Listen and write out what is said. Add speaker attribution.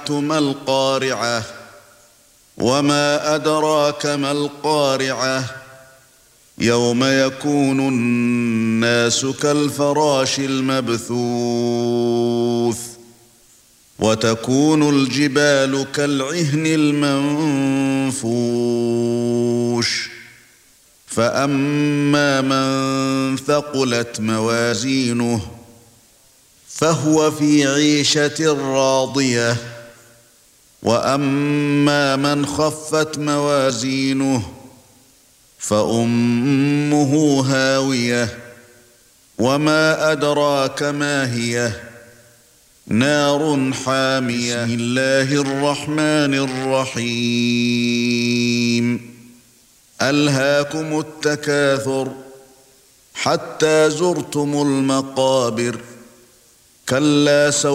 Speaker 1: ما القارعة وما أدراك ما القارعة يوم يكون الناس كالفراش المبثوث وتكون الجبال كالعهن المنفوش فأما من ثقلت موازينه فهو في عيشة راضية وأما من خفت موازينه فأمه هاوية وما أدراك ما هي نار حامية. بسم الله الرحمن الرحيم ألهاكم التكاثر حتى زرتم المقابر كلا